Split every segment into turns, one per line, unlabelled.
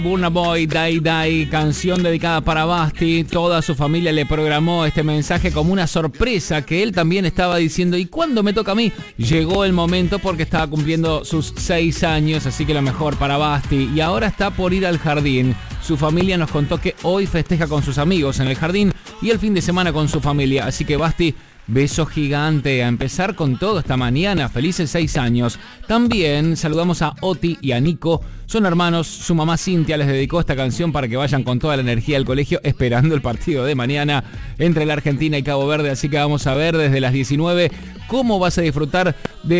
Burna Boy, Die Die, canción dedicada para Basti. Toda su familia le programó este mensaje como una sorpresa que él también estaba diciendo. ¿Y cuándo me toca a mí? Llegó el momento porque estaba cumpliendo sus 6 años, así que lo mejor para Basti. Y ahora está por ir al jardín. Su familia nos contó que hoy festeja con sus amigos en el jardín y el fin de semana con su familia. Así que Basti, beso gigante, a empezar con todo esta mañana. Felices 6 años. También saludamos a Oti y a Nico. Son hermanos. Su mamá Cintia les dedicó esta canción para que vayan con toda la energía al colegio esperando el partido de mañana entre la Argentina y Cabo Verde. Así que vamos a ver desde las 19 cómo vas a disfrutar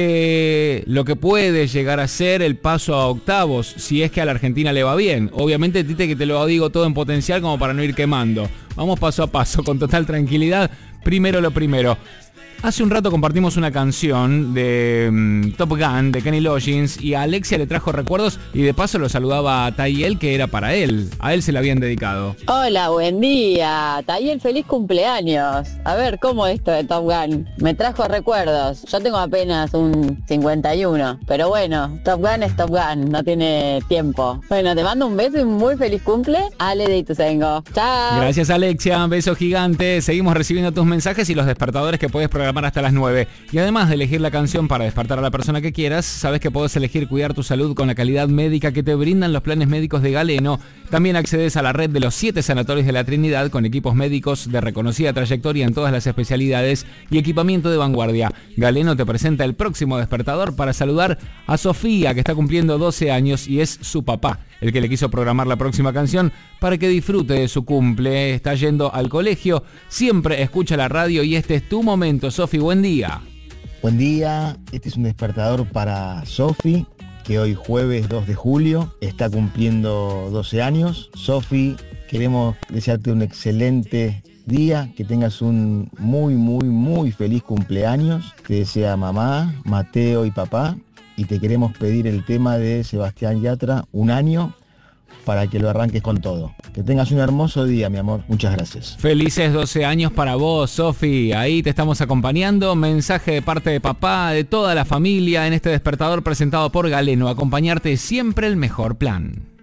de lo que puede llegar a ser el paso a octavos, si es que a la Argentina le va bien. Obviamente, Tite, que te lo digo todo en potencial como para no ir quemando. Vamos paso a paso, con total tranquilidad. Primero lo primero. Hace un rato compartimos una canción de Top Gun, de Kenny Loggins, y a Alexia le trajo recuerdos y de paso lo saludaba a Tayel, que era para él. A él se la habían dedicado.
Hola, buen día. Tayel, feliz cumpleaños. A ver, ¿cómo esto de Top Gun? Me trajo recuerdos. Yo tengo apenas un 51, pero bueno, Top Gun es Top Gun, no tiene tiempo. Bueno, te mando un beso y un muy feliz cumple. Ale de Ituzaingó. Chao.
Gracias, Alexia. Beso gigante. Seguimos recibiendo tus mensajes y los despertadores que puedes programar hasta las 9. Y además de elegir la canción para despertar a la persona que quieras, sabes que podés elegir cuidar tu salud con la calidad médica que te brindan los planes médicos de Galeno. También accedes a la red de los 7 sanatorios de la Trinidad con equipos médicos de reconocida trayectoria en todas las especialidades y equipamiento de vanguardia. Galeno te presenta el próximo despertador para saludar a Sofía, que está cumpliendo 12 años y es su papá el que le quiso programar la próxima canción para que disfrute de su cumple. Está yendo al colegio, siempre escucha la radio y este es tu momento. Sofi, buen día.
Buen día, este es un despertador para Sofi, que hoy jueves 2 de julio está cumpliendo 12 años. Sofi, queremos desearte un excelente día, que tengas un muy feliz cumpleaños. Te desea mamá, Mateo y papá. Y te queremos pedir el tema de Sebastián Yatra, Un año, para que lo arranques con todo. Que tengas un hermoso día, mi amor. Muchas gracias.
Felices 12 años para vos, Sofi. Ahí te estamos acompañando. Mensaje de parte de papá, de toda la familia, en este despertador presentado por Galeno. Acompañarte siempre el mejor plan.